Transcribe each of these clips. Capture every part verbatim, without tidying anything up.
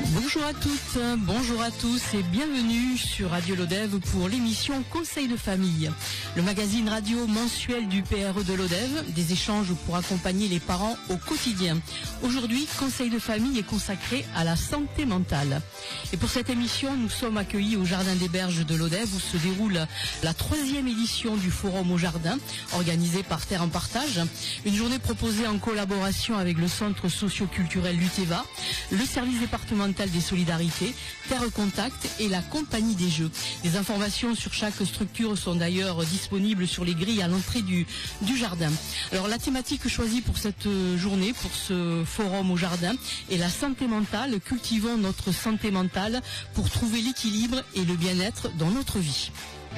Bonjour à toutes, bonjour à tous et bienvenue sur Radio Lodève pour l'émission Conseil de famille, le magazine radio mensuel du P R E de Lodève, des échanges pour accompagner les parents au quotidien. Aujourd'hui, Conseil de famille est consacré à la santé mentale. Et pour cette émission, nous sommes accueillis au Jardin des Berges de Lodève où se déroule la troisième édition du Forum au Jardin, organisé par Terre en Partage. Une journée proposée en collaboration avec le Centre socio-culturel Luteva, le service départemental des solidarités, Terre Contact et la Compagnie des Jeux. Les informations sur chaque structure sont d'ailleurs disponibles sur les grilles à l'entrée du, du jardin. Alors la thématique choisie pour cette journée, pour ce forum au jardin, est la santé mentale. Cultivons notre santé mentale pour trouver l'équilibre et le bien-être dans notre vie.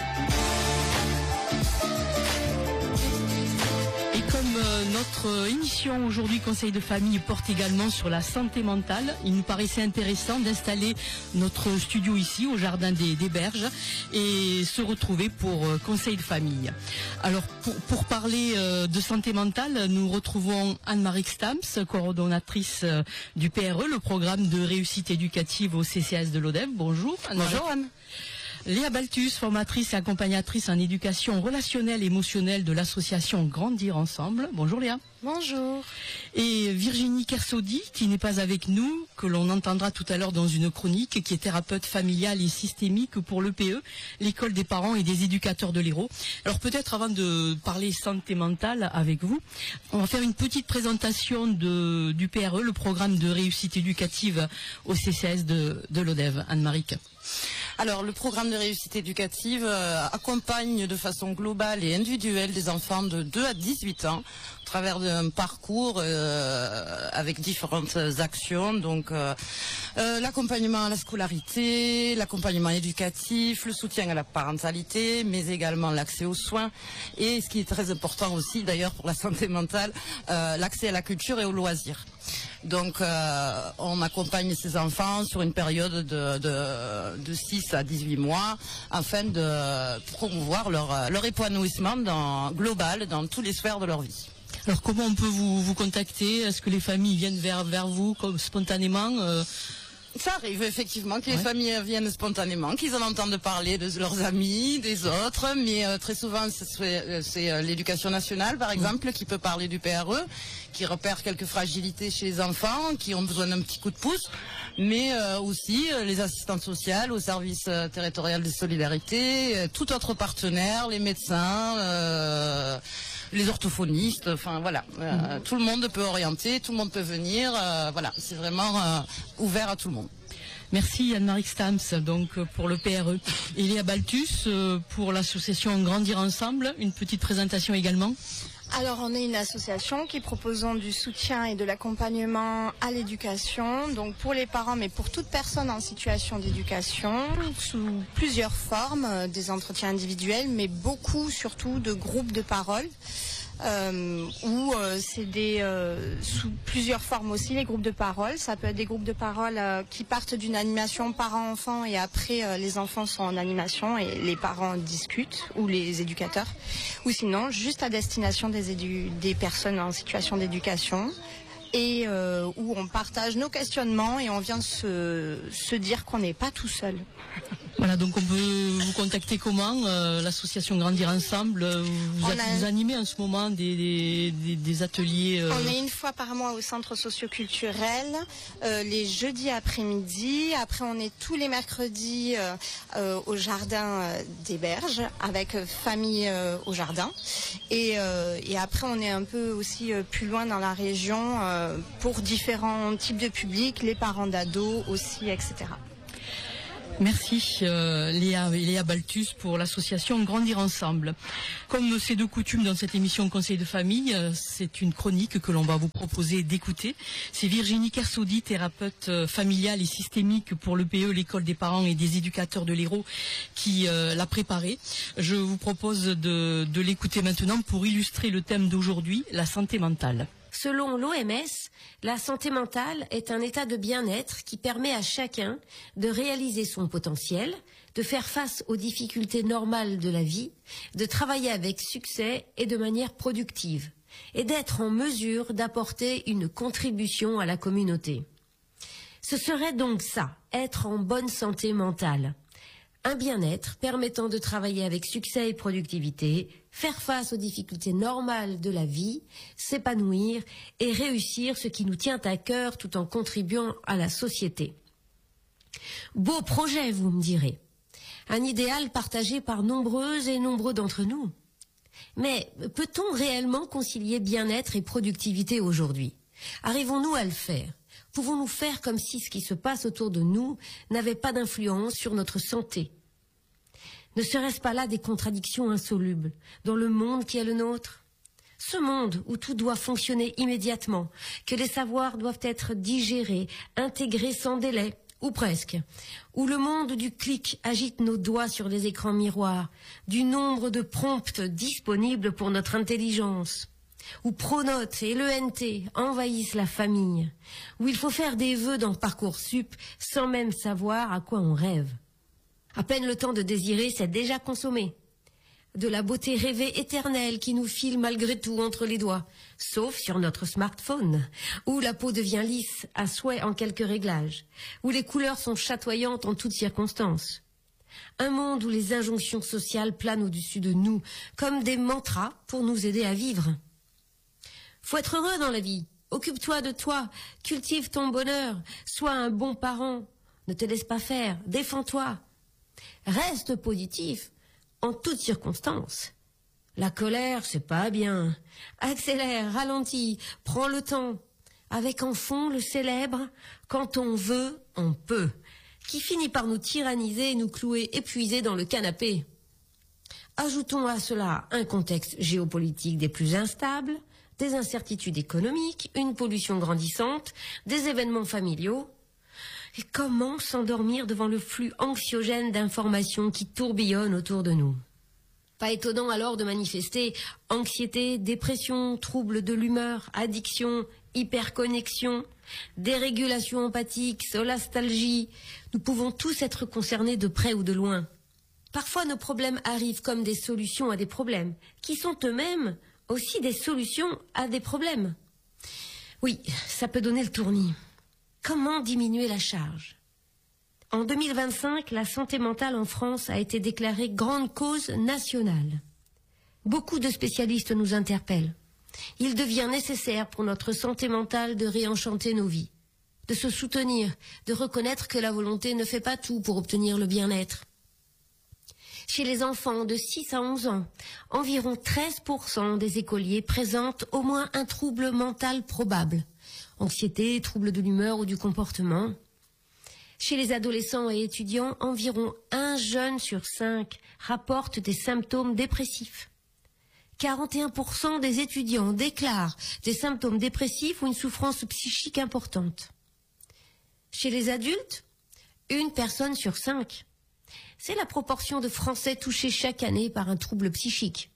Notre émission aujourd'hui Conseil de famille porte également sur la santé mentale. Il nous paraissait intéressant d'installer notre studio ici au Jardin des, des Berges et se retrouver pour euh, Conseil de famille. Alors pour, pour parler euh, de santé mentale, nous retrouvons Anne-Marie Stams, coordonnatrice euh, du P R E, le programme de réussite éducative au C C A S de Lodève. Bonjour Anne-Marie. Bonjour Anne. Léa Balthus, formatrice et accompagnatrice en éducation relationnelle et émotionnelle de l'association Grandir Ensemble. Bonjour Léa. Bonjour. Et Virginie Kersaudy, qui n'est pas avec nous, que l'on entendra tout à l'heure dans une chronique, qui est thérapeute familiale et systémique pour l'E P E, l'école des parents et des éducateurs de l'Hérault. Alors peut-être avant de parler santé mentale avec vous, on va faire une petite présentation de, du P R E, le programme de réussite éducative au C C A S de, de Lodève. Anne-Marie. Alors, le programme de réussite éducative euh, accompagne de façon globale et individuelle des enfants de deux à dix-huit ans au travers d'un parcours euh, avec différentes actions, donc euh, euh, l'accompagnement à la scolarité, l'accompagnement éducatif, le soutien à la parentalité, mais également l'accès aux soins et, ce qui est très important aussi d'ailleurs pour la santé mentale, euh, l'accès à la culture et aux loisirs. Donc euh, on accompagne ces enfants sur une période de, de, de six à dix-huit mois afin de promouvoir leur, leur épanouissement dans, global dans toutes les sphères de leur vie. Alors comment on peut vous, vous contacter? Est-ce que les familles viennent vers, vers vous comme spontanément euh Ça arrive effectivement que les ouais. familles viennent spontanément, qu'ils en entendent parler de leurs amis, des autres, mais euh, très souvent c'est, c'est euh, l'éducation nationale par exemple mmh. qui peut parler du P R E, qui repère quelques fragilités chez les enfants, qui ont besoin d'un petit coup de pouce, mais euh, aussi euh, les assistantes sociales au service euh, territorial de solidarité, euh, tout autre partenaire, les médecins, euh, les orthophonistes, enfin voilà, euh, mmh. tout le monde peut orienter, tout le monde peut venir, euh, voilà, c'est vraiment euh, ouvert à tout le monde. Merci Anne-Marie Stams donc pour le P R E. Et Léa Balthus pour l'association Grandir Ensemble, une petite présentation également. Alors on est une association qui proposons du soutien et de l'accompagnement à l'éducation, donc pour les parents mais pour toute personne en situation d'éducation, sous plusieurs formes, des entretiens individuels mais beaucoup surtout de groupes de parole. Euh, où euh, c'est des euh, sous plusieurs formes aussi les groupes de parole. Ça peut être des groupes de parole euh, qui partent d'une animation parents-enfants et après euh, les enfants sont en animation et les parents discutent ou les éducateurs, ou sinon juste à destination des, édu- des personnes en situation d'éducation et euh, où on partage nos questionnements et on vient se, se dire qu'on n'est pas tout seul. Voilà, donc on peut vous contacter comment euh, l'association Grandir Ensemble, vous, a... vous animez en ce moment des, des, des, des ateliers euh... On est une fois par mois au centre socio-culturel, euh, les jeudis après-midi. Après, on est tous les mercredis euh, euh, au Jardin euh, des Berges, avec euh, famille euh, au Jardin. Et, euh, et après, on est un peu aussi euh, plus loin dans la région euh, pour différents types de publics, les parents d'ados aussi, et cetera. Merci euh, Léa, Léa Balthus pour l'association Grandir Ensemble. Comme c'est de coutume dans cette émission Conseil de famille, euh, c'est une chronique que l'on va vous proposer d'écouter. C'est Virginie Kersaudy, thérapeute euh, familiale et systémique pour l'E P E, l'école des parents et des éducateurs de l'Hérault, qui euh, l'a préparée. Je vous propose de, de l'écouter maintenant pour illustrer le thème d'aujourd'hui, la santé mentale. Selon l'O M S, la santé mentale est un état de bien-être qui permet à chacun de réaliser son potentiel, de faire face aux difficultés normales de la vie, de travailler avec succès et de manière productive, et d'être en mesure d'apporter une contribution à la communauté. Ce serait donc ça, être en bonne santé mentale. Un bien-être permettant de travailler avec succès et productivité, faire face aux difficultés normales de la vie, s'épanouir et réussir ce qui nous tient à cœur tout en contribuant à la société. Beau projet, vous me direz. Un idéal partagé par nombreuses et nombreux d'entre nous. Mais peut-on réellement concilier bien-être et productivité aujourd'hui? Arrivons-nous à le faire? Pouvons-nous faire comme si ce qui se passe autour de nous n'avait pas d'influence sur notre santé? Ne serait-ce pas là des contradictions insolubles dans le monde qui est le nôtre? Ce monde où tout doit fonctionner immédiatement, que les savoirs doivent être digérés, intégrés sans délai, ou presque, où le monde du clic agite nos doigts sur les écrans miroirs, du nombre de prompts disponibles pour notre intelligence, où Pronote et l'E N T envahissent la famille, où il faut faire des vœux dans Parcoursup sans même savoir à quoi on rêve. À peine le temps de désirer, c'est déjà consommé. De la beauté rêvée éternelle qui nous file malgré tout entre les doigts, sauf sur notre smartphone, où la peau devient lisse à souhait en quelques réglages, où les couleurs sont chatoyantes en toutes circonstances. Un monde où les injonctions sociales planent au-dessus de nous, comme des mantras pour nous aider à vivre. Faut être heureux dans la vie. Occupe-toi de toi, cultive ton bonheur, sois un bon parent, ne te laisse pas faire, défends-toi. Reste positif, en toutes circonstances. La colère, c'est pas bien. Accélère, ralentis, prends le temps. Avec en fond le célèbre « Quand on veut, on peut », qui finit par nous tyranniser et nous clouer épuisés dans le canapé. Ajoutons à cela un contexte géopolitique des plus instables, des incertitudes économiques, une pollution grandissante, des événements familiaux. Et comment s'endormir devant le flux anxiogène d'informations qui tourbillonnent autour de nous? Pas étonnant alors de manifester anxiété, dépression, troubles de l'humeur, addiction, hyperconnexion, dérégulation empathique, solastalgie. Nous pouvons tous être concernés de près ou de loin. Parfois nos problèmes arrivent comme des solutions à des problèmes, qui sont eux-mêmes aussi des solutions à des problèmes. Oui, ça peut donner le tournis. Comment diminuer la charge? En deux mille vingt-cinq, la santé mentale en France a été déclarée grande cause nationale. Beaucoup de spécialistes nous interpellent. Il devient nécessaire pour notre santé mentale de réenchanter nos vies, de se soutenir, de reconnaître que la volonté ne fait pas tout pour obtenir le bien-être. Chez les enfants de six à onze ans, environ treize pour cent des écoliers présentent au moins un trouble mental probable. Anxiété, troubles de l'humeur ou du comportement. Chez les adolescents et étudiants, environ un jeune sur cinq rapporte des symptômes dépressifs. quarante et un pour cent des étudiants déclarent des symptômes dépressifs ou une souffrance psychique importante. Chez les adultes, une personne sur cinq. C'est la proportion de Français touchés chaque année par un trouble psychique.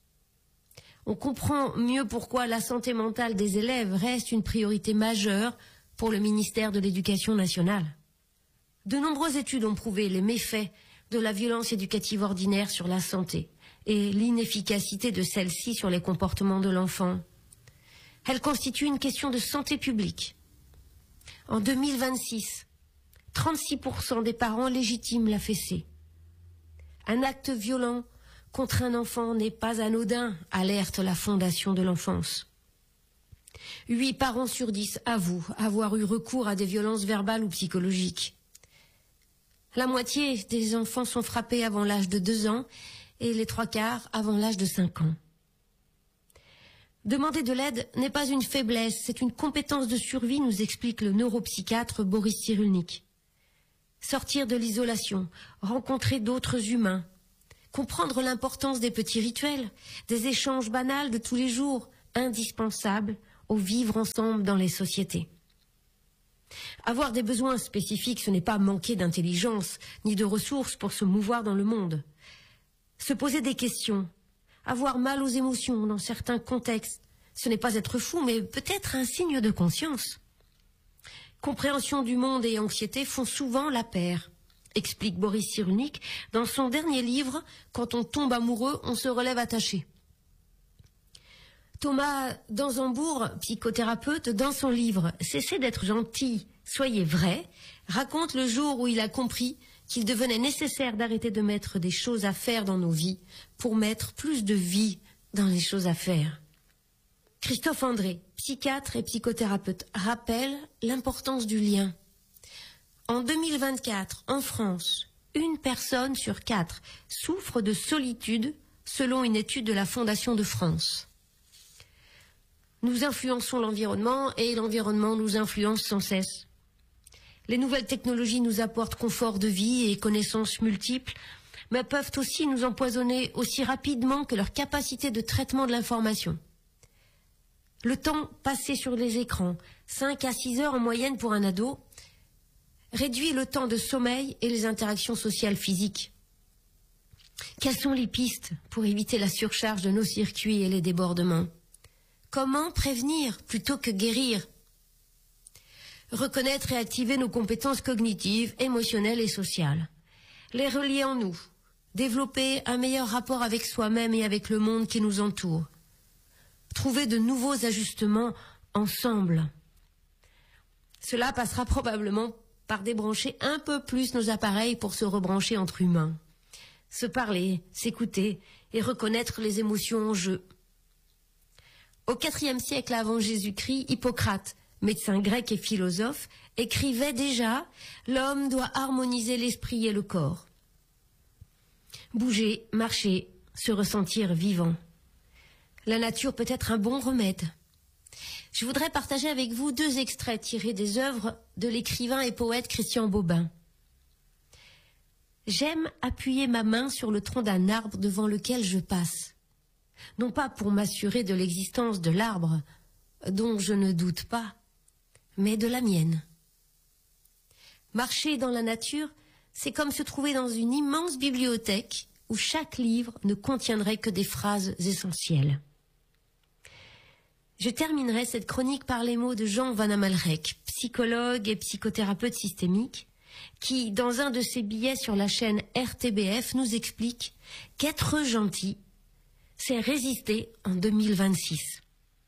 On comprend mieux pourquoi la santé mentale des élèves reste une priorité majeure pour le ministère de l'Éducation nationale. De nombreuses études ont prouvé les méfaits de la violence éducative ordinaire sur la santé et l'inefficacité de celle-ci sur les comportements de l'enfant. Elle constitue une question de santé publique. En deux mille vingt-six, trente-six pour cent des parents légitiment la fessée. Un acte violent contre un enfant n'est pas anodin, alerte la Fondation de l'enfance. Huit parents sur dix avouent avoir eu recours à des violences verbales ou psychologiques. La moitié des enfants sont frappés avant l'âge de deux ans et les trois quarts avant l'âge de cinq ans. Demander de l'aide n'est pas une faiblesse, c'est une compétence de survie, nous explique le neuropsychiatre Boris Cyrulnik. Sortir de l'isolation, rencontrer d'autres humains, comprendre l'importance des petits rituels, des échanges banals de tous les jours, indispensables au vivre ensemble dans les sociétés. Avoir des besoins spécifiques, ce n'est pas manquer d'intelligence ni de ressources pour se mouvoir dans le monde. Se poser des questions, avoir mal aux émotions dans certains contextes, ce n'est pas être fou, mais peut-être un signe de conscience. Compréhension du monde et anxiété font souvent la paire, explique Boris Cyrulnik dans son dernier livre « Quand on tombe amoureux, on se relève attaché ». Thomas Dansembourg, psychothérapeute, dans son livre « Cessez d'être gentil, Soyez vrai raconte le jour où il a compris qu'il devenait nécessaire d'arrêter de mettre des choses à faire dans nos vies pour mettre plus de vie dans les choses à faire. Christophe André, psychiatre et psychothérapeute, rappelle l'importance du lien. En deux mille vingt-quatre, en France, une personne sur quatre souffre de solitude selon une étude de la Fondation de France. Nous influençons l'environnement et l'environnement nous influence sans cesse. Les nouvelles technologies nous apportent confort de vie et connaissances multiples, mais peuvent aussi nous empoisonner aussi rapidement que leur capacité de traitement de l'information. Le temps passé sur les écrans, cinq à six heures en moyenne pour un ado, réduit le temps de sommeil et les interactions sociales physiques. Quelles sont les pistes pour éviter la surcharge de nos circuits et les débordements? Comment prévenir plutôt que guérir? Reconnaître et activer nos compétences cognitives, émotionnelles et sociales. Les relier en nous. Développer un meilleur rapport avec soi-même et avec le monde qui nous entoure. Trouver de nouveaux ajustements ensemble. Cela passera probablement par débrancher un peu plus nos appareils pour se rebrancher entre humains. Se parler, s'écouter et reconnaître les émotions en jeu. Au quatrième siècle avant Jésus-Christ, Hippocrate, médecin grec et philosophe, écrivait déjà « L'homme doit harmoniser l'esprit et le corps. Bouger, marcher, se ressentir vivant. La nature peut être un bon remède. » Je voudrais partager avec vous deux extraits tirés des œuvres de l'écrivain et poète Christian Bobin. J'aime appuyer ma main sur le tronc d'un arbre devant lequel je passe, non pas pour m'assurer de l'existence de l'arbre, dont je ne doute pas, mais de la mienne. Marcher dans la nature, c'est comme se trouver dans une immense bibliothèque où chaque livre ne contiendrait que des phrases essentielles. Je terminerai cette chronique par les mots de Jean Van Amalrec, psychologue et psychothérapeute systémique, qui, dans un de ses billets sur la chaîne R T B F, nous explique qu'être gentil, c'est résister en deux mille vingt-six.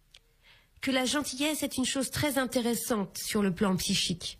Que la gentillesse est une chose très intéressante sur le plan psychique.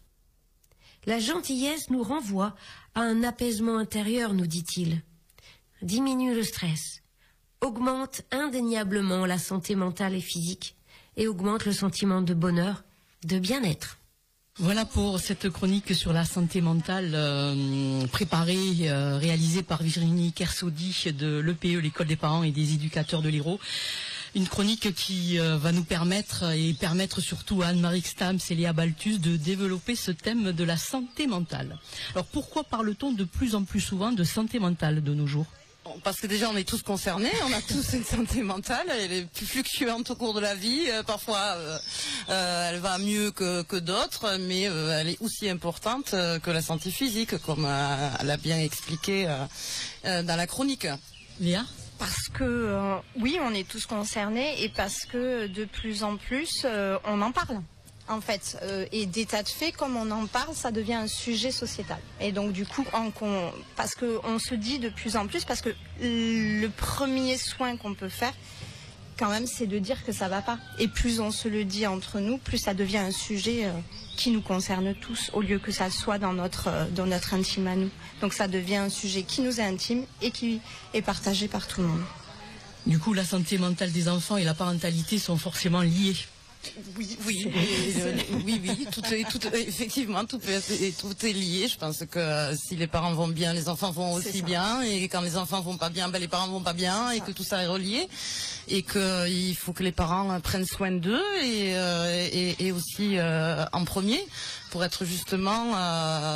La gentillesse nous renvoie à un apaisement intérieur, nous dit-il. Diminue le stress, augmente indéniablement la santé mentale et physique et augmente le sentiment de bonheur, de bien-être. Voilà pour cette chronique sur la santé mentale euh, préparée, euh, réalisée par Virginie Kersaudy de l'E P E, l'école des parents et des éducateurs de l'Hérault. Une chronique qui euh, va nous permettre et permettre surtout à Anne-Marie Stams et Léa Balthus de développer ce thème de la santé mentale. Alors pourquoi parle-t-on de plus en plus souvent de santé mentale de nos jours ? Parce que déjà on est tous concernés, on a tous une santé mentale, elle est plus fluctuante au cours de la vie, euh, parfois euh, euh, elle va mieux que, que d'autres, mais euh, elle est aussi importante euh, que la santé physique, comme euh, elle a bien expliqué euh, euh, dans la chronique. Léa ? Parce que euh, oui, on est tous concernés et parce que de plus en plus euh, on en parle. En fait, euh, et d'état de fait, comme on en parle, ça devient un sujet sociétal. Et donc du coup, en, on, parce qu'on se dit de plus en plus, parce que le premier soin qu'on peut faire, quand même, c'est de dire que ça va pas. Et plus on se le dit entre nous, plus ça devient un sujet euh, qui nous concerne tous, au lieu que ça soit dans notre, euh, dans notre intime à nous. Donc ça devient un sujet qui nous est intime et qui est partagé par tout le monde. Du coup, la santé mentale des enfants et la parentalité sont forcément liées. Oui, oui, euh, oui, oui, tout est, tout, effectivement, tout est, tout est lié. Je pense que euh, si les parents vont bien, les enfants vont aussi bien, et quand les enfants vont pas bien, ben les parents vont pas bien, et que tout ça est relié, et que il faut que les parents prennent soin d'eux et, euh, et, et aussi euh, en premier pour être justement, euh,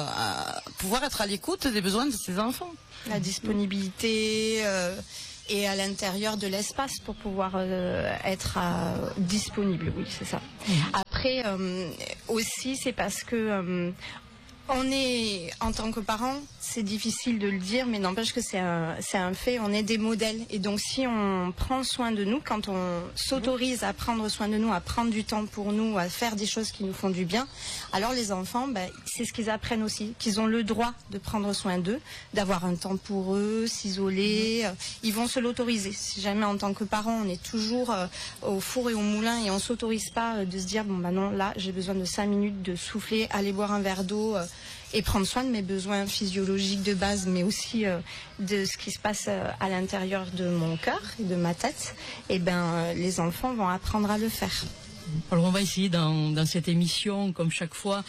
à pouvoir être à l'écoute des besoins de ces enfants. La disponibilité. Euh... Et à l'intérieur de l'espace pour pouvoir euh, être euh, disponible, oui, c'est ça. Mmh. Après, euh, aussi, c'est parce que euh, On est, en tant que parents, c'est difficile de le dire, mais n'empêche que c'est un, c'est un fait, on est des modèles. Et donc si on prend soin de nous, quand on s'autorise à prendre soin de nous, à prendre du temps pour nous, à faire des choses qui nous font du bien, alors les enfants, ben, c'est ce qu'ils apprennent aussi, qu'ils ont le droit de prendre soin d'eux, d'avoir un temps pour eux, s'isoler, euh, ils vont se l'autoriser. Si jamais en tant que parents, on est toujours euh, au four et au moulin et on s'autorise pas euh, de se dire, bon ben non, là j'ai besoin de cinq minutes de souffler, aller boire un verre d'eau, euh, et prendre soin de mes besoins physiologiques de base, mais aussi euh, de ce qui se passe euh, à l'intérieur de mon cœur et de ma tête, et ben euh, les enfants vont apprendre à le faire. Alors on va essayer dans, dans cette émission, comme chaque fois,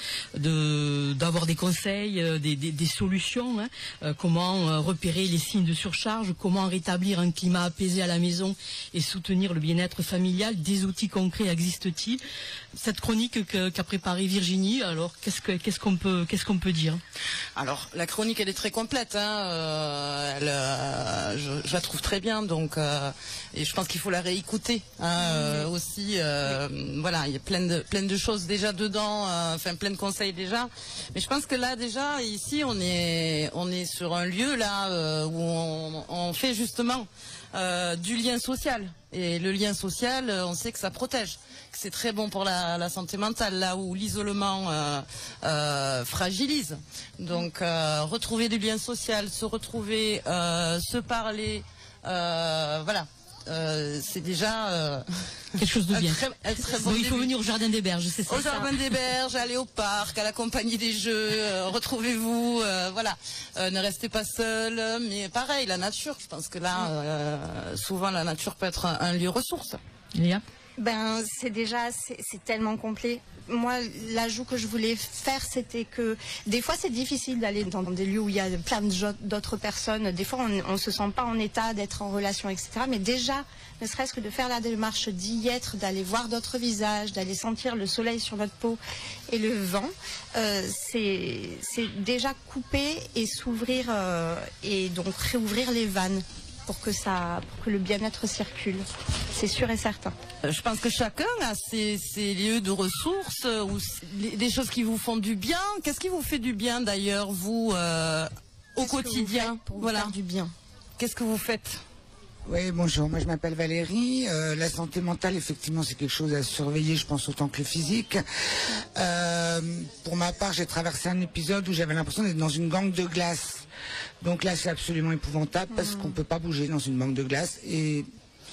de d'avoir des conseils, euh, des, des, des solutions, hein, euh, comment euh, repérer les signes de surcharge, comment rétablir un climat apaisé à la maison et soutenir le bien-être familial. Des outils concrets existent-ils? Cette chronique que, qu'a préparée Virginie, alors qu'est-ce que qu'est-ce qu'on peut qu'est-ce qu'on peut dire? Alors la chronique elle est très complète, hein, euh, elle, euh, je, je la trouve très bien, donc euh, et je pense qu'il faut la réécouter hein, euh, aussi. Euh, Voilà, il y a plein de plein de choses déjà dedans, euh, enfin plein de conseils déjà. Mais je pense que là déjà ici on est on est sur un lieu là euh, où on, on fait justement euh, du lien social. Et le lien social, on sait que ça protège, que c'est très bon pour la, la santé mentale, là où l'isolement euh, euh, fragilise. Donc euh, retrouver du lien social, se retrouver, euh, se parler, euh, voilà. Euh, c'est déjà euh, quelque chose de bien. Très, très bon bon, il faut début. venir au Jardin des Berges, c'est ça. Au Jardin des Berges, aller au parc, à la compagnie des jeux, euh, retrouvez-vous, euh, voilà. Euh, ne restez pas seul, mais pareil, la nature, je pense que là, euh, souvent la nature peut être un, un lieu ressource. Léa? Ben, c'est déjà, c'est, c'est tellement complet. Moi, l'ajout que je voulais faire, c'était que des fois, c'est difficile d'aller dans des lieux où il y a plein de jo- d'autres personnes. Des fois, on ne se sent pas en état d'être en relation, et cetera. Mais déjà, ne serait-ce que de faire la démarche d'y être, d'aller voir d'autres visages, d'aller sentir le soleil sur notre peau et le vent, euh, c'est, c'est déjà couper et s'ouvrir euh, et donc réouvrir les vannes. Pour que ça, pour que le bien-être circule, c'est sûr et certain. Je pense que chacun a ses, ses lieux de ressources ou les, des choses qui vous font du bien. Qu'est-ce qui vous fait du bien d'ailleurs, vous, euh, au Qu'est-ce quotidien? que vous faites pour vous Voilà. faire du bien. Qu'est-ce que vous faites? Oui, bonjour, moi je m'appelle Valérie. Euh, la santé mentale, effectivement, c'est quelque chose à surveiller, je pense, autant que le physique. Euh, pour ma part, j'ai traversé un épisode où j'avais l'impression d'être dans une gangue de glace. Donc là, c'est absolument épouvantable parce qu'on peut pas bouger dans une banque de glace. Et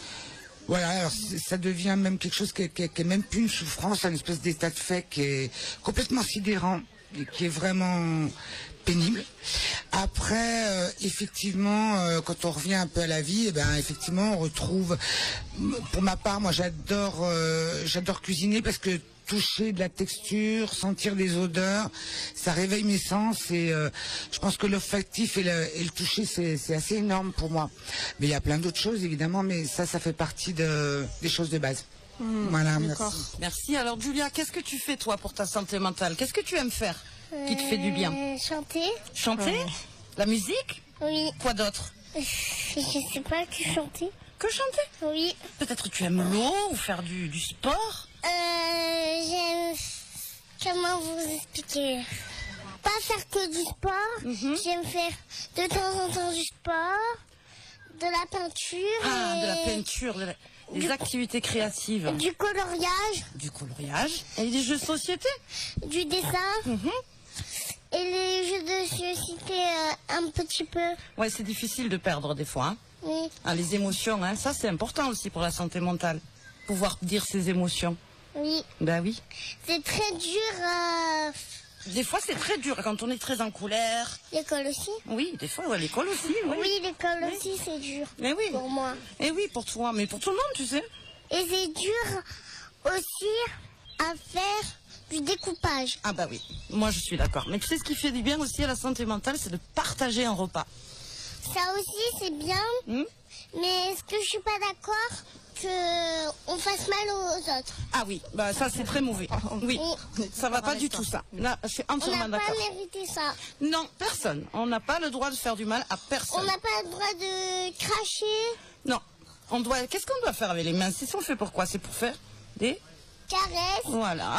voilà, alors ça devient même quelque chose qui est, qui est, qui est même plus une souffrance, un espèce d'état de fait qui est complètement sidérant et qui est vraiment pénible. Après, euh, effectivement, euh, quand on revient un peu à la vie, eh ben effectivement, on retrouve. Pour ma part, moi, j'adore, euh, j'adore cuisiner parce que toucher de la texture, sentir des odeurs, ça réveille mes sens et euh, je pense que l'olfactif et le, et le toucher, c'est, c'est assez énorme pour moi. Mais il y a plein d'autres choses, évidemment, mais ça, ça fait partie de, des choses de base. Mmh, voilà, d'accord. merci. Merci. Alors Julia, qu'est-ce que tu fais toi pour ta santé mentale? Qu'est-ce que tu aimes faire qui te fait du bien? Euh, chanter. Chanter? Ouais. La musique? Oui. Quoi d'autre? Je sais pas que chanter. Que chanter? Oui. Peut-être tu aimes l'eau ou faire du, du sport? Euh, j'aime. Comment vous expliquer? Pas faire que du sport. Mhm. J'aime faire de temps en temps du sport, de la peinture. Ah, et de la peinture, de la- des Du- activités créatives. du coloriage, Du coloriage. Et des jeux de société? du dessin Mhm. et les jeux de société euh, un petit peu. Ouais, c'est difficile de perdre des fois. Hein. Oui. Ah, les émotions, hein. Ça c'est important aussi pour la santé mentale. Pouvoir dire ses émotions. Oui. Ben oui. C'est très dur. euh, Des fois c'est très dur quand on est très en colère. L'école aussi. Oui, des fois, ouais, l'école aussi. Oui, Oui, l'école Oui. aussi c'est dur Mais oui. pour moi. Et oui, pour toi, mais pour tout le monde, tu sais. Et c'est dur aussi à faire du découpage. Ah bah oui, moi je suis d'accord. Mais tu sais ce qui fait du bien aussi à la santé mentale, c'est de partager un repas. Ça aussi c'est bien, Hmm mais est-ce que je suis pas d'accord que on fasse mal aux autres? Ah oui, bah ça c'est très mauvais. Oui, Oui. ça va pas du tout ça. Là, je suis On entièrement n'a pas d'accord. mérité ça. Non, personne. On n'a pas le droit de faire du mal à On personne. n'a pas le droit de cracher, Non. On doit. Qu'est-ce qu'on doit faire avec les mains? C'est sont fait pour quoi? C'est pour faire des. caresses. Voilà.